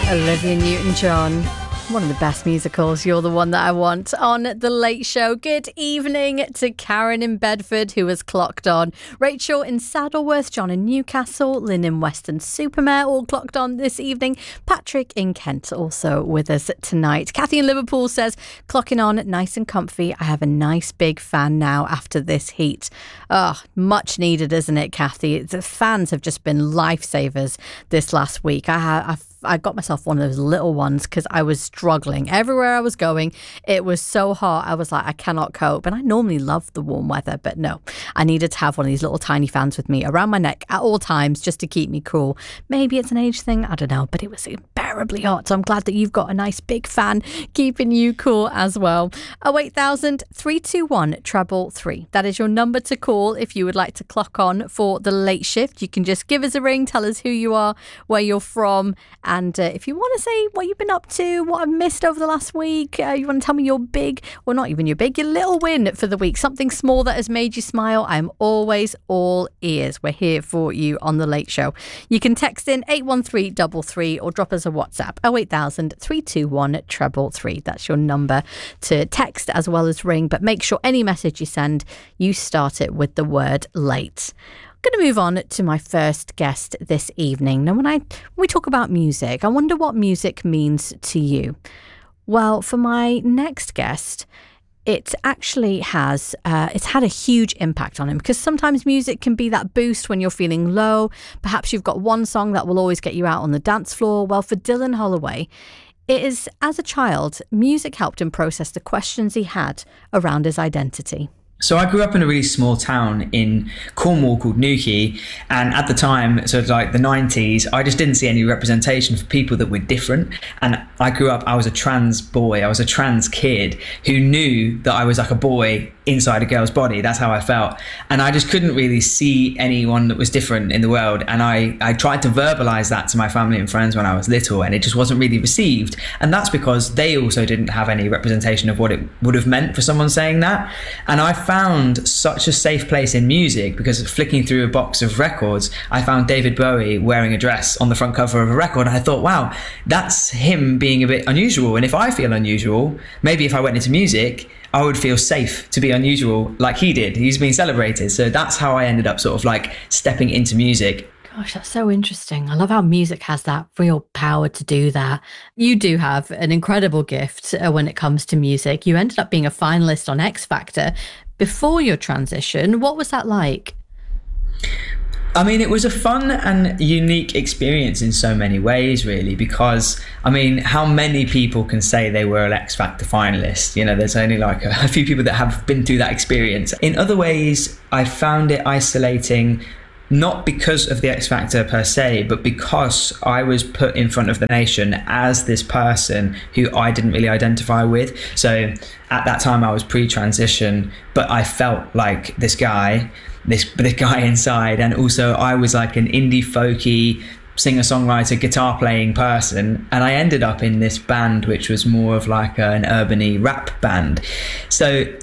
Olivia Newton-John. One of the best musicals. You're the one that I want on The Late Show. Good evening to Karen in Bedford, who has clocked on. Rachel in Saddleworth, John in Newcastle, Lynn in Weston-super-Mare, all clocked on this evening. Patrick in Kent also with us tonight. Kathy in Liverpool says, clocking on nice and comfy. I have a nice big fan now after this heat. Oh, much needed, isn't it, Kathy? The fans have just been lifesavers this last week. I got myself one of those little ones because I was struggling. Everywhere I was going, it was so hot. I was like, I cannot cope. And I normally love the warm weather, but no, I needed to have one of these little tiny fans with me around my neck at all times just to keep me cool. Maybe it's an age thing, I don't know, but it was unbearably hot. So I'm glad that you've got a nice big fan keeping you cool as well. 08000 321 333. That is your number to call if you would like to clock on for the late shift. You can just give us a ring, tell us who you are, where you're from. And if you want to say what you've been up to, what I've missed over the last week, you want to tell me your big, or not even your big, your little win for the week, something small that has made you smile, I'm always all ears. We're here for you on The Late Show. You can text in 81333 or drop us a WhatsApp 08000 321 333. That's your number to text as well as ring. But make sure any message you send, you start it with the word late. I'm going to move on to my first guest this evening. Now, when we talk about music, I wonder what music means to you. Well, for my next guest, it actually has it's had a huge impact on him, because sometimes music can be that boost when you're feeling low. Perhaps you've got one song that will always get you out on the dance floor. Well, for Dylan Holloway, it is, as a child, music helped him process the questions he had around his identity. So I grew up in a really small town in Cornwall called Newquay, and at the time, so like the 90s, I just didn't see any representation for people that were different. And I grew up, I was a trans boy, I was a trans kid who knew that I was like a boy inside a girl's body. That's how I felt. And I just couldn't really see anyone that was different in the world. And I tried to verbalize that to my family and friends when I was little, and it just wasn't really received. And that's because they also didn't have any representation of what it would have meant for someone saying that. And I found such a safe place in music, because flicking through a box of records, I found David Bowie wearing a dress on the front cover of a record. And I thought, wow, that's him being a bit unusual. And if I feel unusual, maybe if I went into music, I would feel safe to be unusual like he did. He's been celebrated. So that's how I ended up sort of like stepping into music. Gosh, that's so interesting. I love how music has that real power to do that. You do have an incredible gift when it comes to music. You ended up being a finalist on X Factor before your transition. What was that like? I mean, it was a fun and unique experience in so many ways, really, because, I mean, how many people can say they were an X Factor finalist? You know, there's only like a few people that have been through that experience. In other ways, I found it isolating, not because of the X Factor per se, but because I was put in front of the nation as this person who I didn't really identify with. So at that time I was pre-transition, but I felt like this guy inside. And also I was like an indie folky singer-songwriter, guitar playing person, and I ended up in this band which was more of like an urban-y rap band. So